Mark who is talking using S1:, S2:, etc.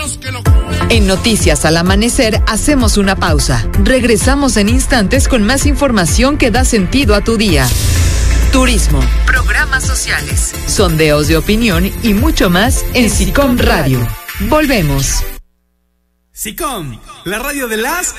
S1: En Noticias al Amanecer hacemos una pausa. Regresamos en instantes con más información que da sentido a tu día. Turismo, programas sociales, sondeos de opinión y mucho más en SICOM Radio. Volvemos.
S2: SICOM, la radio de las